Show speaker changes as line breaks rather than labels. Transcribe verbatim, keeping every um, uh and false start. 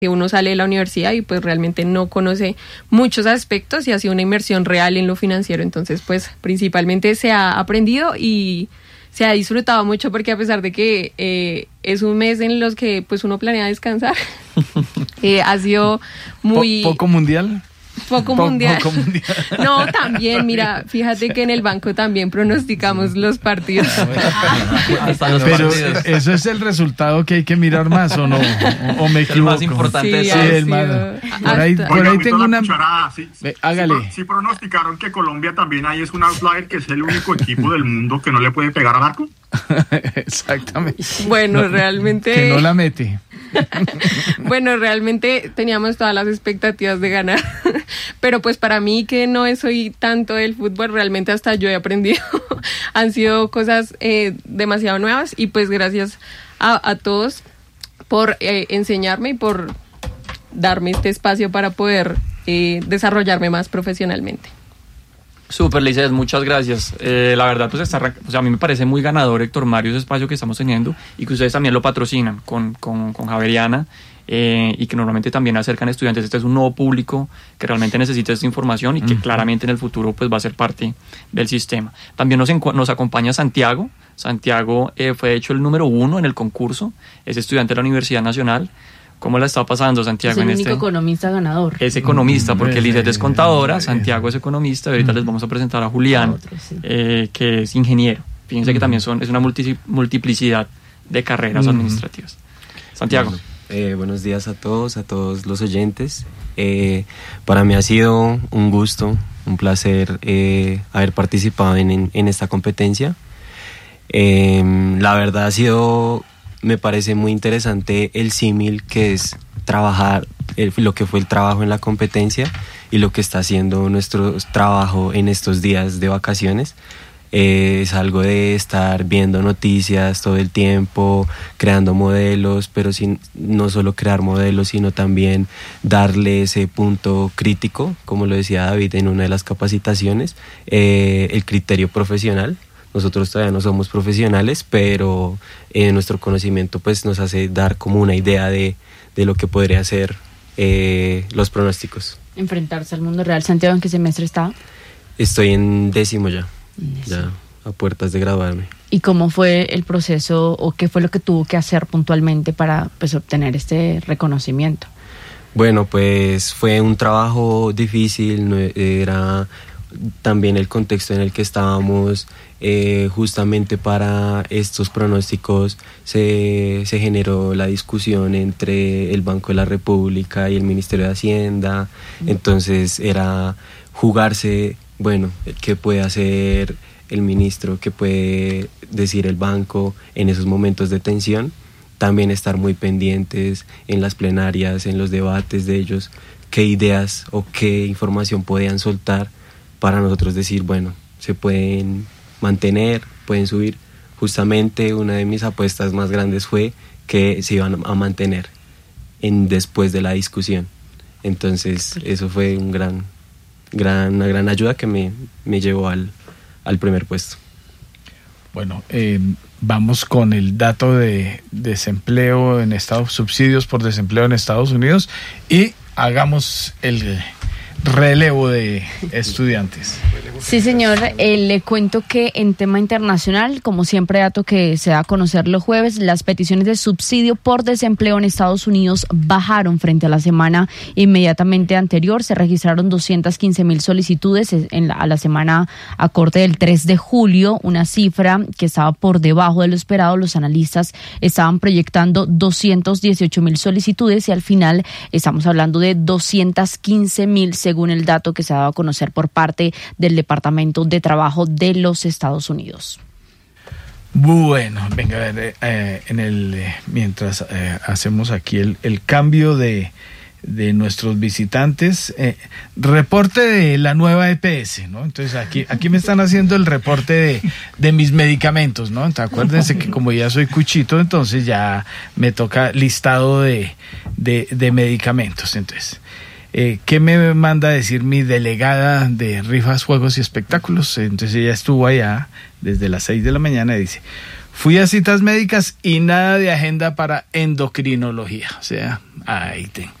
que uno sale de la universidad y pues realmente no conoce muchos aspectos y ha sido una inmersión real en lo financiero. Entonces pues principalmente se ha aprendido y se ha disfrutado mucho porque a pesar de que eh, es un mes en los que pues uno planea descansar, eh, ha sido muy...
¿Po- poco mundial?
Poco
Po-
mundial.
Poco mundial.
No, también, mira, fíjate que en el banco también pronosticamos los partidos.
Hasta los
Pero
partidos.
eso es el resultado que hay que mirar más, ¿o no? ¿O, o me
Es el
equivoco?
más importante
Sí,
de
Sí,
todos.
ha
el
sido
más. Por ahí,
hasta-
por
Oiga,
ahí
meto
tengo
la
una...
cucharada. Sí, sí,
Ve, hágale.
Sí, sí pronosticaron que Colombia también ahí es un outlier, que es el único equipo del mundo que no le puede pegar al arco.
Exactamente.
Bueno, realmente...
Que no la mete.
Bueno, realmente teníamos todas las expectativas de ganar, pero pues para mí que no soy tanto del fútbol, realmente hasta yo he aprendido. Han sido cosas eh, demasiado nuevas y pues gracias a, a todos por eh, enseñarme y por darme este espacio para poder eh, desarrollarme más profesionalmente.
Súper, Lizeth, muchas gracias. Eh, la verdad, pues está, o sea, a mí me parece muy ganador, Héctor Mario, ese espacio que estamos teniendo y que ustedes también lo patrocinan con, con, con Javeriana eh, y que normalmente también acercan estudiantes. Este es un nuevo público que realmente necesita esta información y que uh-huh. claramente en el futuro pues va a ser parte del sistema. También nos, encu- nos acompaña Santiago. Santiago eh, fue de hecho el número uno en el concurso, es estudiante de la Universidad Nacional. ¿Cómo la está pasando, Santiago?
Es el
en
único
este?
economista ganador.
Es economista, porque
Mm,
Lizeth es contadora,
eh,
Santiago es economista, y ahorita
mm.
les vamos a presentar a Julián,
A otro, sí.
eh, que es ingeniero. Fíjense
Mm.
que también son, es una multi- multiplicidad de carreras
Mm.
administrativas. Santiago.
Bueno, eh, buenos días a todos, a todos los oyentes. Eh, para mí ha sido un gusto, un placer eh, haber participado en, en, en esta competencia. Eh, la verdad ha sido, me parece muy interesante el símil que es trabajar, el, lo que fue el trabajo en la competencia y lo que está haciendo nuestro trabajo en estos días de vacaciones. Eh, es algo de estar viendo noticias todo el tiempo, creando modelos, pero sin, no solo crear modelos, sino también darle ese punto crítico, como lo decía David en una de las capacitaciones, eh, el criterio profesional. Nosotros todavía no somos profesionales, pero eh, nuestro conocimiento pues, nos hace dar como una idea de, de lo que podría ser eh, los pronósticos.
Enfrentarse al mundo real. Santiago, ¿en qué semestre está?
Estoy en décimo ya.
Décimo.
Ya a puertas de graduarme.
¿Y cómo fue el proceso o qué fue lo que tuvo que hacer puntualmente para pues, obtener este reconocimiento?
Bueno, pues fue un trabajo difícil, no era también el contexto en el que estábamos, eh, justamente para estos pronósticos se, se generó la discusión entre el Banco de la República y el Ministerio de Hacienda, entonces era jugarse, bueno, qué puede hacer el ministro, qué puede decir el banco en esos momentos de tensión, también estar muy pendientes en las plenarias, en los debates de ellos, qué ideas o qué información podían soltar para nosotros decir, bueno, se pueden mantener, pueden subir. Justamente una de mis apuestas más grandes fue que se iban a mantener en, después de la discusión. Entonces eso fue un gran, gran, una gran ayuda que me, me llevó al, al primer puesto.
Bueno, eh, vamos con el dato de desempleo en Estados, subsidios por desempleo en Estados Unidos y hagamos el relevo de estudiantes.
Sí, señor. Eh, le cuento que en tema internacional, como siempre dato que se da a conocer los jueves, las peticiones de subsidio por desempleo en Estados Unidos bajaron frente a la semana inmediatamente anterior. Se registraron doscientas quince mil solicitudes en la, a la semana a corte del tres de julio, una cifra que estaba por debajo de lo esperado. Los analistas estaban proyectando doscientas dieciocho mil solicitudes y al final estamos hablando de doscientas quince mil según el dato que se ha dado a conocer por parte del Departamento de Trabajo de los Estados Unidos.
Bueno, venga, a ver, eh, en el, eh, mientras eh, hacemos aquí el, el cambio de, de nuestros visitantes, eh, reporte de la nueva E P S, ¿no? Entonces aquí, aquí me están haciendo el reporte de, de mis medicamentos, ¿no? Entonces, acuérdense que como ya soy cuchito, entonces ya me toca listado de, de, de medicamentos, entonces... Eh, ¿Qué me manda a decir mi delegada de rifas, juegos y espectáculos? Entonces ella estuvo allá desde las seis de la mañana y dice, Fui a citas médicas y nada de agenda para endocrinología. O sea, ahí tengo.